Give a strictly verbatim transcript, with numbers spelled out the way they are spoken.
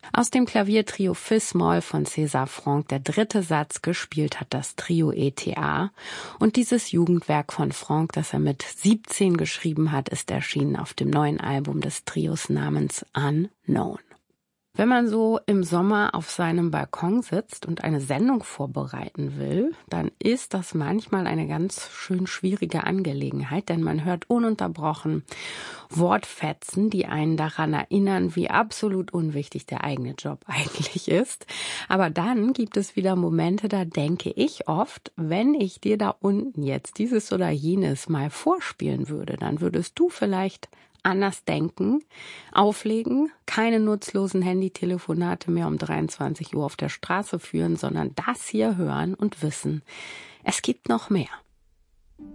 Aus dem Klaviertrio Fis-Moll von César Franck, der dritte Satz, gespielt hat das Trio E T A. Und dieses Jugendwerk von Franck, das er mit siebzehn geschrieben hat, ist erschienen auf dem neuen Album des Trios namens Unknown. Wenn man so im Sommer auf seinem Balkon sitzt und eine Sendung vorbereiten will, dann ist das manchmal eine ganz schön schwierige Angelegenheit, denn man hört ununterbrochen Wortfetzen, die einen daran erinnern, wie absolut unwichtig der eigene Job eigentlich ist. Aber dann gibt es wieder Momente, da denke ich oft, wenn ich dir da unten jetzt dieses oder jenes mal vorspielen würde, dann würdest du vielleicht anders denken, auflegen, keine nutzlosen Handytelefonate mehr um dreiundzwanzig Uhr auf der Straße führen, sondern das hier hören und wissen, es gibt noch mehr.